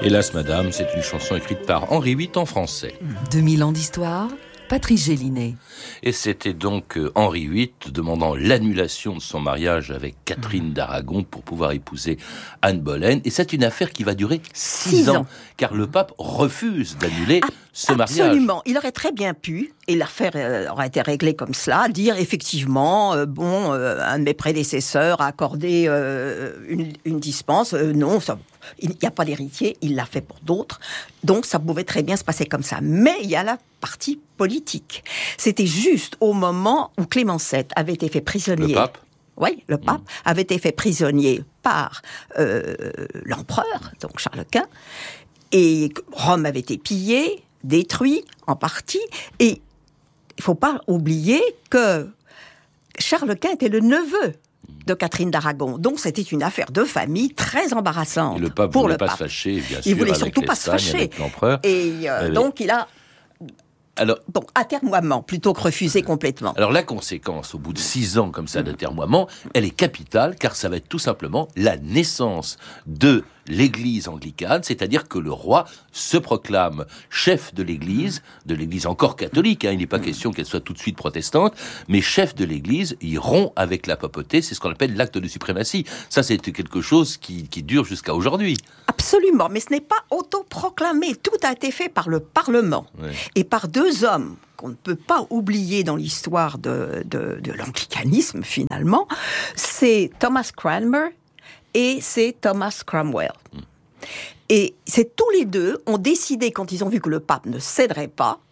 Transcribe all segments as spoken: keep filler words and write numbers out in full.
Hélas, madame, c'est une chanson écrite par Henri huit en français. deux mille ans d'histoire, Patrice Gélinet. Et c'était donc Henri huit demandant l'annulation de son mariage avec Catherine d'Aragon pour pouvoir épouser Anne Boleyn. Et c'est une affaire qui va durer six ans, ans, car le pape refuse d'annuler ah, ce mariage. Absolument. Il aurait très bien pu, et l'affaire euh, aurait été réglée comme cela, dire effectivement, euh, bon, euh, un de mes prédécesseurs a accordé euh, une, une dispense. Euh, non, ça... Il n'y a pas d'héritier, il l'a fait pour d'autres. Donc, ça pouvait très bien se passer comme ça. Mais il y a la partie politique. C'était juste au moment où Clément sept avait été fait prisonnier. Le pape ? Oui, le pape mmh. avait été fait prisonnier par euh, l'empereur, donc Charles Quint. Et Rome avait été pillée, détruite en partie. Et il ne faut pas oublier que Charles Quint était le neveu de Catherine d'Aragon. Donc, c'était une affaire de famille très embarrassante. Et le pape pour voulait le pas pape. se fâcher, bien sûr, il voulait avec surtout pas se fâcher. Avec l'empereur. Et euh, euh, donc, il a... Alors, bon, atermoiement, plutôt que refuser complètement. Alors, la conséquence, au bout de six ans comme ça d'atermoiement, elle est capitale, car ça va être tout simplement la naissance de l'Église anglicane, c'est-à-dire que le roi se proclame chef de l'Église, de l'Église encore catholique, hein, il n'est pas question qu'elle soit tout de suite protestante, mais chef de l'Église, il rompt avec la papauté, c'est ce qu'on appelle l'acte de suprématie. Ça, c'est quelque chose qui, qui dure jusqu'à aujourd'hui. Absolument, mais ce n'est pas autoproclamé, tout a été fait par le Parlement, ouais. et par deux hommes qu'on ne peut pas oublier dans l'histoire de, de, de l'anglicanisme, finalement, c'est Thomas Cranmer et c'est Thomas Cromwell. Mmh. Et c'est tous les deux ont décidé, quand ils ont vu que le pape ne céderait pas,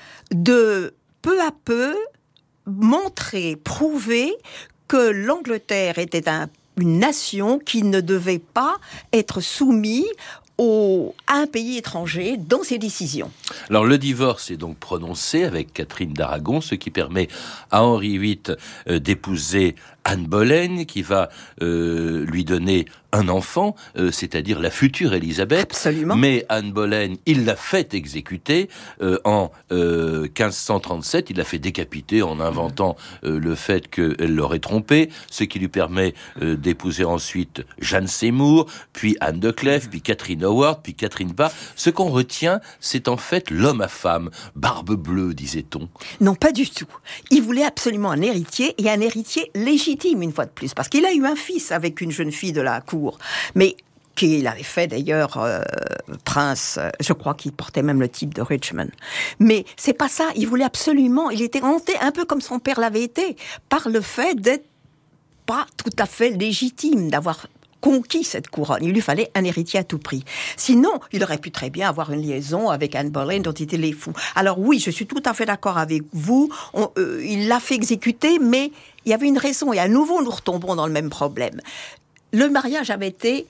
de peu à peu montrer, prouver que l'Angleterre était un, une nation qui ne devait pas être soumise Au, à un pays étranger dans ses décisions. Alors le divorce est donc prononcé avec Catherine d'Aragon, ce qui permet à Henri huit euh, d'épouser Anne Boleyn, qui va euh, lui donner un enfant, euh, c'est-à-dire la future Élisabeth. Absolument. Mais Anne Boleyn, il l'a fait exécuter euh, en euh, quinze cent trente-sept, il l'a fait décapiter en inventant euh, le fait qu'elle l'aurait trompé, ce qui lui permet euh, d'épouser ensuite Jeanne Seymour, puis Anne de Clèves, puis Catherine Howard, puis Catherine Parr. Ce qu'on retient, c'est en fait l'homme à femme, barbe bleue, disait-on. Non, pas du tout. Il voulait absolument un héritier, et un héritier légitime, une fois de plus, parce qu'il a eu un fils avec une jeune fille de la cour, mais qu'il avait fait d'ailleurs euh, prince, je crois qu'il portait même le titre de Richmond. Mais c'est pas ça, il voulait absolument, il était hanté, un peu comme son père l'avait été, par le fait d'être pas tout à fait légitime, d'avoir conquis cette couronne. Il lui fallait un héritier à tout prix. Sinon, il aurait pu très bien avoir une liaison avec Anne Boleyn dont il était les fous. Alors oui, je suis tout à fait d'accord avec vous. On, euh, il l'a fait exécuter, mais il y avait une raison. Et à nouveau, nous retombons dans le même problème. Le mariage avait été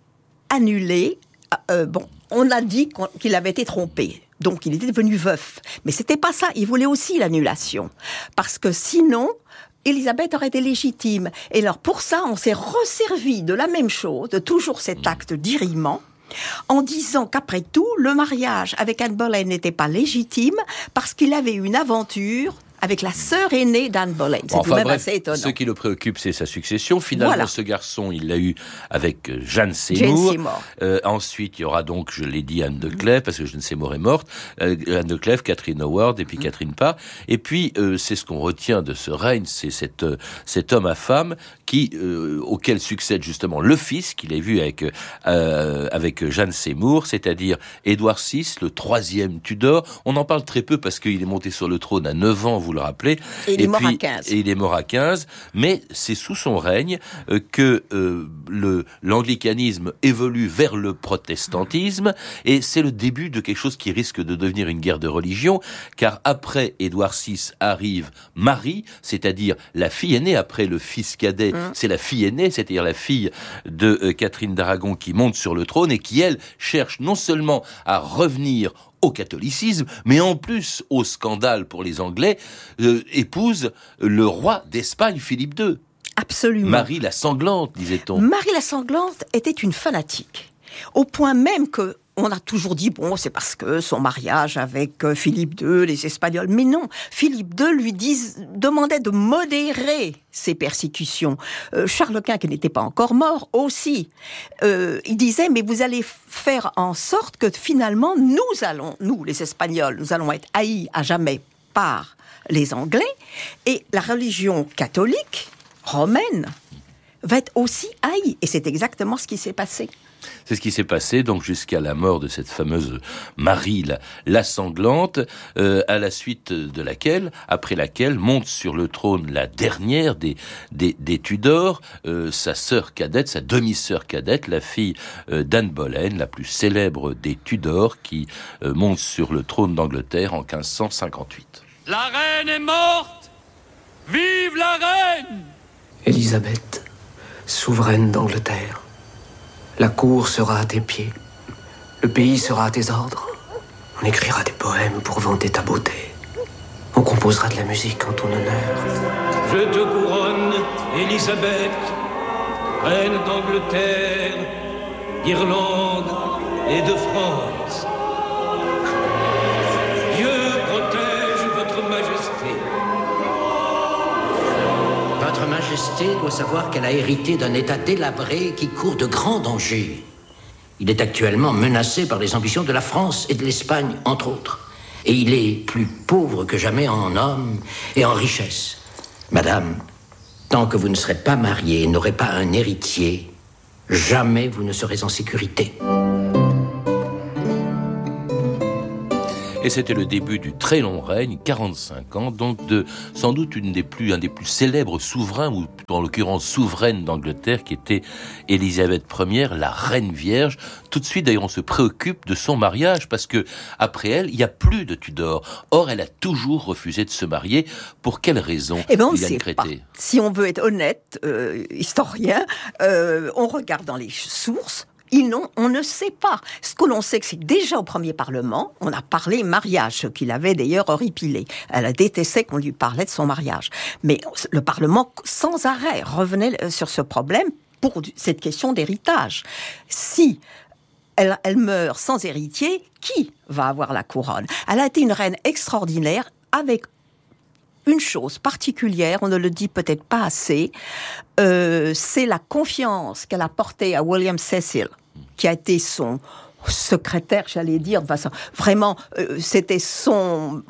annulé. Euh, bon, on a dit qu'il avait été trompé. Donc, il était devenu veuf. Mais c'était pas ça. Il voulait aussi l'annulation. Parce que sinon, Élisabeth aurait été légitime. Et alors, pour ça, on s'est resservi de la même chose, de toujours cet acte d'irriement, en disant qu'après tout, le mariage avec Anne Boleyn n'était pas légitime parce qu'il avait une aventure avec la sœur aînée d'Anne Boleyn. C'est bon, tout enfin, de même bref, assez étonnant. Ce qui le préoccupe, c'est sa succession. Finalement, voilà. Ce garçon, il l'a eu avec Jeanne Seymour. Jane Seymour. Euh, ensuite, il y aura donc, je l'ai dit, Anne de Clèves, parce que Jeanne Seymour est morte. Euh, Anne de Clèves, Catherine Howard, et puis mmh. Catherine Parr. Et puis, euh, c'est ce qu'on retient de ce règne, c'est cette, euh, cet homme à femme qui, euh, auquel succède justement le fils qu'il a vu avec, euh, avec Jeanne Seymour, c'est-à-dire Édouard six, le troisième Tudor. On en parle très peu parce qu'il est monté sur le trône à neuf ans, vous le rappelez. Et il est mort à quinze. Et il est mort à quinze, mais c'est sous son règne euh, que euh, le, l'anglicanisme évolue vers le protestantisme, et c'est le début de quelque chose qui risque de devenir une guerre de religion, car après Édouard six arrive Marie, c'est-à-dire la fille aînée, après le fils cadet, mmh. c'est la fille aînée, c'est-à-dire la fille de euh, Catherine d'Aragon qui monte sur le trône et qui, elle, cherche non seulement à revenir au catholicisme, mais en plus au scandale pour les Anglais, euh, épouse le roi d'Espagne, Philippe deux. Absolument. Marie la sanglante, disait-on. Marie la sanglante était une fanatique, au point même que on a toujours dit, bon, c'est parce que son mariage avec euh, Philippe deux, les Espagnols. Mais non, Philippe deux lui dis, demandait de modérer ses persécutions. Euh, Charles Quint, qui n'était pas encore mort, aussi. Euh, il disait, mais vous allez faire en sorte que finalement, nous allons, nous, les Espagnols, nous allons être haïs à jamais par les Anglais, et la religion catholique, romaine, va être aussi haïe. Et c'est exactement ce qui s'est passé. C'est ce qui s'est passé donc jusqu'à la mort de cette fameuse Marie la, la sanglante, euh, à la suite de laquelle, après laquelle monte sur le trône la dernière des des, des Tudors, euh, sa sœur cadette, sa demi-sœur cadette, la fille euh, d'Anne Boleyn, la plus célèbre des Tudors, qui euh, monte sur le trône d'Angleterre en quinze cent cinquante-huit. La reine est morte! Vive la reine! Élisabeth, souveraine d'Angleterre, la cour sera à tes pieds, le pays sera à tes ordres. On écrira des poèmes pour vanter ta beauté. On composera de la musique en ton honneur. Je te couronne, Élisabeth, reine d'Angleterre, d'Irlande et de France. Dieu protège votre majesté. Votre Majesté doit savoir qu'elle a hérité d'un État délabré qui court de grands dangers. Il est actuellement menacé par les ambitions de la France et de l'Espagne, entre autres. Et il est plus pauvre que jamais en hommes et en richesse. Madame, tant que vous ne serez pas mariée et n'aurez pas un héritier, jamais vous ne serez en sécurité. Et c'était le début du très long règne, quarante-cinq ans, donc de sans doute une des plus, un des plus célèbres souverains, ou en l'occurrence souveraine d'Angleterre, qui était Élisabeth première, la reine vierge. Tout de suite, d'ailleurs, on se préoccupe de son mariage, parce que après elle, il n'y a plus de Tudor. Or, elle a toujours refusé de se marier. Pour quelle raison, eh ben, on Liliane sait Crété? pas. Si on veut être honnête, euh, historien, euh, on regarde dans les sources. Ils n'ont, on ne sait pas. Ce que l'on sait, c'est que déjà au premier Parlement, on a parlé mariage, ce qu'il avait d'ailleurs horripilé. Elle a détesté qu'on lui parlait de son mariage. Mais le Parlement, sans arrêt, revenait sur ce problème pour cette question d'héritage. Si elle, elle meurt sans héritier, qui va avoir la couronne? Elle a été une reine extraordinaire avec une chose particulière, on ne le dit peut-être pas assez, euh, c'est la confiance qu'elle a portée à William Cecil, qui a été son secrétaire, j'allais dire, de façon, vraiment, euh, c'était son,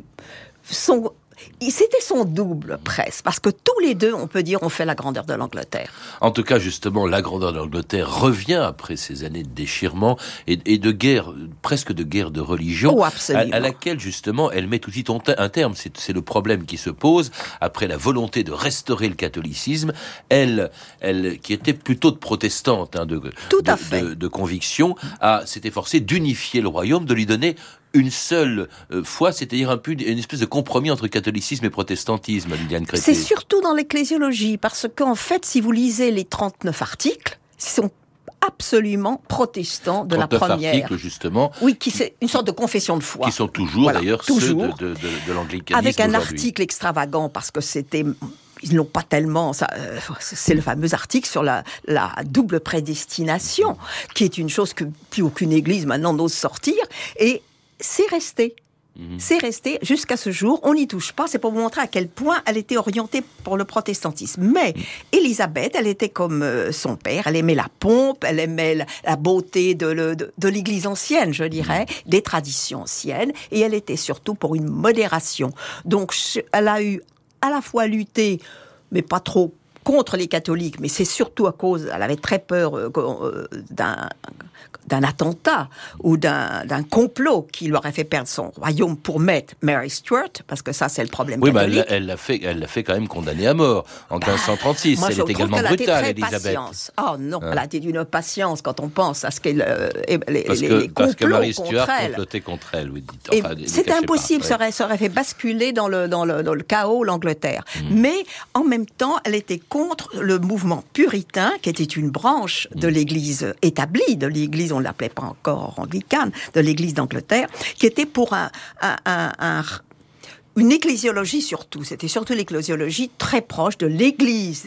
son, c'était son double presque, parce que tous les deux, on peut dire, ont fait la grandeur de l'Angleterre. En tout cas, justement, la grandeur de l'Angleterre revient après ces années de déchirement et, et de guerre, presque de guerre de religion, oh, à, à laquelle, justement, elle met tout de suite un terme. C'est, c'est le problème qui se pose après la volonté de restaurer le catholicisme. Elle, elle qui était plutôt de protestante, hein, de, tout de, à fait. de, de conviction, a, s'est efforcée d'unifier le royaume, de lui donner une seule euh, foi, c'est-à-dire un peu une espèce de compromis entre catholicisme et protestantisme, Liliane Crété. C'est surtout dans l'ecclésiologie, parce qu'en fait, si vous lisez les trente-neuf articles, ils sont absolument protestants de la première. articles, justement. Oui, qui c'est une sorte de confession de foi. Qui sont toujours, voilà, d'ailleurs, toujours, ceux de, de, de, de l'anglicanisme avec un aujourd'hui. article extravagant, parce que c'était... Ils n'ont pas tellement... Ça, euh, c'est le fameux article sur la, la double prédestination, qui est une chose que plus aucune église maintenant n'ose sortir, et c'est resté. Mmh. C'est resté jusqu'à ce jour. On n'y touche pas. C'est pour vous montrer à quel point elle était orientée pour le protestantisme. Mais mmh. Élisabeth, elle était comme euh, son père. Elle aimait la pompe, elle aimait la, la beauté de, le, de, de l'Église ancienne, je dirais, mmh. des traditions anciennes. Et elle était surtout pour une modération. Donc, elle a eu à la fois lutté, mais pas trop contre les catholiques, mais c'est surtout à cause, elle avait très peur euh, d'un, d'un attentat ou d'un, d'un complot qui lui aurait fait perdre son royaume pour mettre Mary Stuart, parce que ça c'est le problème oui, catholique. Oui, bah, elle, elle l'a fait, elle l'a fait quand même condamner à mort en bah, quinze cent trente-six. Moi, elle est également brutale, Élisabeth. Oh non, hein? Elle a été d'une patience quand on pense à ce qu'elle euh, les, parce les, que, les complots parce que Mary Stuart contre elle. complotait contre elle, oui. Enfin, c'était impossible, ça aurait, ça aurait fait basculer dans le, dans le, dans le chaos l'Angleterre. Mmh. Mais en même temps, elle était contre le mouvement puritain, qui était une branche de l'Église établie, de l'Église, on ne l'appelait pas encore anglicane, de l'Église d'Angleterre, qui était pour un, un, un, un, une ecclésiologie surtout. C'était surtout l'ecclésiologie très proche de l'Église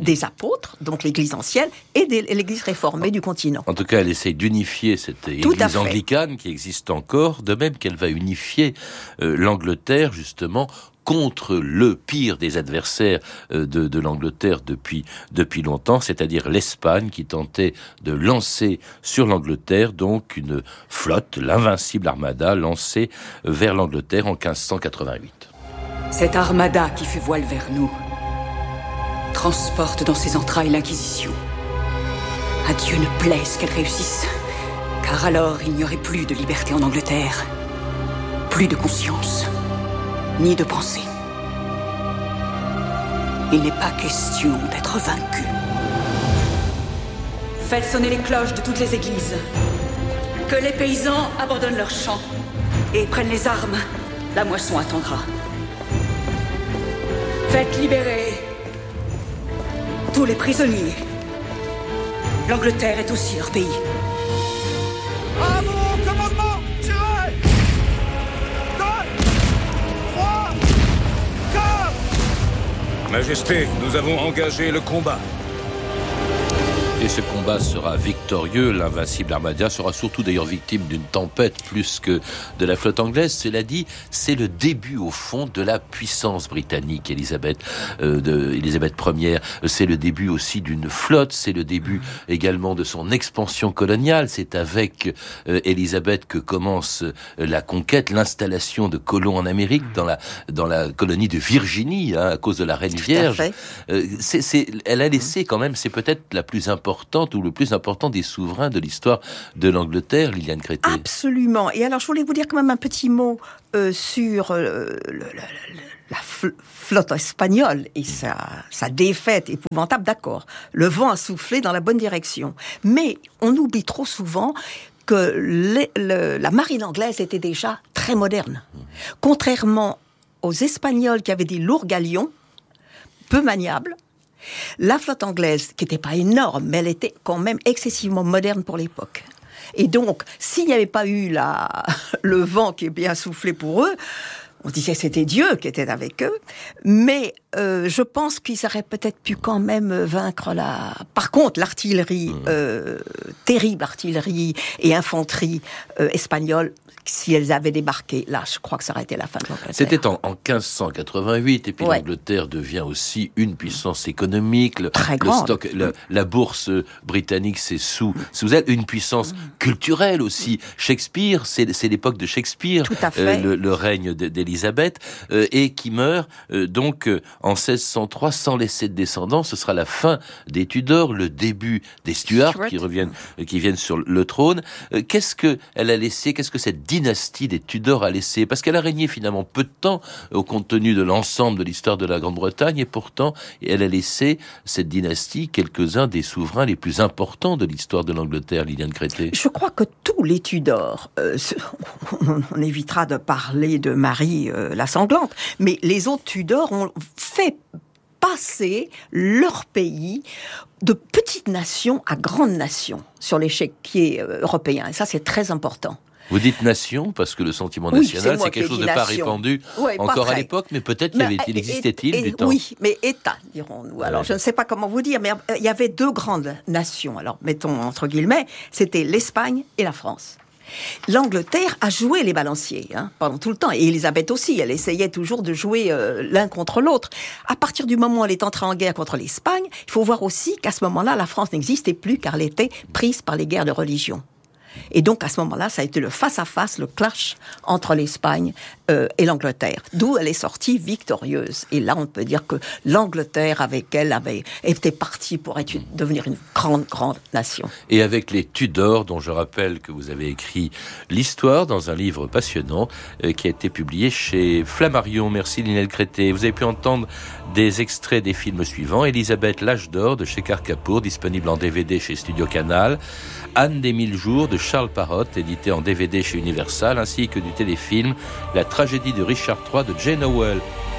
des apôtres, donc l'Église ancienne, et de l'Église réformée du continent. En tout cas, elle essaye d'unifier cette Église anglicane qui existe encore, de même qu'elle va unifier euh, l'Angleterre, justement, contre le pire des adversaires de, de l'Angleterre depuis, depuis longtemps, c'est-à-dire l'Espagne qui tentait de lancer sur l'Angleterre donc une flotte, l'invincible armada, lancée vers l'Angleterre en quinze cent quatre-vingt-huit. Cette armada qui fait voile vers nous transporte dans ses entrailles l'Inquisition. À Dieu ne plaise qu'elle réussisse, car alors il n'y aurait plus de liberté en Angleterre, plus de conscience, ni de pensée. Il n'est pas question d'être vaincu. Faites sonner les cloches de toutes les églises. Que les paysans abandonnent leurs champs et prennent les armes. La moisson attendra. Faites libérer tous les prisonniers. L'Angleterre est aussi leur pays. À mon commandement, tirez! Deux, trois, quatre! Majesté, nous avons engagé le combat. Et ce combat sera victorieux. L'invincible armada sera surtout d'ailleurs victime d'une tempête plus que de la flotte anglaise. Cela dit, c'est le début au fond de la puissance britannique, Élisabeth, euh, de Élisabeth Première. C'est le début aussi d'une flotte. C'est le début également de son expansion coloniale. C'est avec euh, Élisabeth que commence euh, la conquête, l'installation de colons en Amérique, dans la dans la colonie de Virginie, hein, à cause de la Reine Vierge. Euh, c'est, c'est, elle a laissé quand même, c'est peut-être la plus importante ou le plus important des souverains de l'histoire de l'Angleterre, Liliane Crété. Absolument. Et alors, je voulais vous dire quand même un petit mot euh, sur euh, le, le, le, la fl- flotte espagnole et sa, sa défaite épouvantable. D'accord, le vent a soufflé dans la bonne direction. Mais on oublie trop souvent que les, le, la marine anglaise était déjà très moderne. Mmh. Contrairement aux Espagnols qui avaient des lourds galions, peu maniables, la flotte anglaise, qui n'était pas énorme, mais elle était quand même excessivement moderne pour l'époque. Et donc, s'il n'y avait pas eu la, le vent qui est bien soufflé pour eux, on disait que c'était Dieu qui était avec eux, mais euh, je pense qu'ils auraient peut-être pu quand même vaincre la... Par contre, l'artillerie, mmh. euh, terrible artillerie et infanterie euh, espagnole, si elles avaient débarqué, là, je crois que ça aurait été la fin de l'Angleterre. C'était en, en quinze cent quatre-vingt-huit, et puis ouais. l'Angleterre devient aussi une puissance économique. Le, Très le grande. Stock, la, la bourse britannique, c'est sous, sous elle. Une puissance culturelle aussi. Shakespeare, c'est, c'est l'époque de Shakespeare, Tout à fait. Euh, le, le règne d'Élisabeth, euh, et qui meurt euh, donc euh, en seize cent trois sans laisser de descendants. Ce sera la fin des Tudors, le début des Stuarts Stuart. qui reviennent, euh, qui viennent sur le trône. Euh, qu'est-ce que elle a laissé? Qu'est-ce que cette dynastie des Tudors a laissé, parce qu'elle a régné finalement peu de temps au compte tenu de l'ensemble de l'histoire de la Grande-Bretagne, et pourtant elle a laissé, cette dynastie, quelques-uns des souverains les plus importants de l'histoire de l'Angleterre, Liliane Crété. Je crois que tous les Tudors, euh, on, on évitera de parler de Marie euh, la sanglante, mais les autres Tudors ont fait passer leur pays de petite nation à grande nation sur l'échiquier euh, européen, et ça c'est très important. Vous dites nation parce que le sentiment national, oui, c'est, c'est quelque chose de pas répandu ouais, encore pas à l'époque, mais peut-être mais, il existait-il et, et, du temps. Oui, mais État, dirons-nous. Alors, ouais. je ne sais pas comment vous dire, mais il y avait deux grandes nations. Alors, mettons entre guillemets, c'était l'Espagne et la France. L'Angleterre a joué les balanciers hein, pendant tout le temps, et Élisabeth aussi, elle essayait toujours de jouer euh, l'un contre l'autre. À partir du moment où elle est entrée en guerre contre l'Espagne, il faut voir aussi qu'à ce moment-là, la France n'existait plus car elle était prise par les guerres de religion. Et donc, à ce moment-là, ça a été le face-à-face, le clash entre l'Espagne euh, et l'Angleterre, d'où elle est sortie victorieuse. Et là, on peut dire que l'Angleterre, avec elle, avait été partie pour être une, devenir une grande, grande nation. Et avec les Tudors, dont je rappelle que vous avez écrit l'histoire dans un livre passionnant euh, qui a été publié chez Flammarion. Merci, Liliane Crété. Vous avez pu entendre des extraits des films suivants. Élisabeth, l'âge d'or de Shekhar Kapur, disponible en D V D chez Studio Canal. Anne des mille jours de Charles Parrott, édité en D V D chez Universal, ainsi que du téléfilm La tragédie de Richard trois de Jane Howell.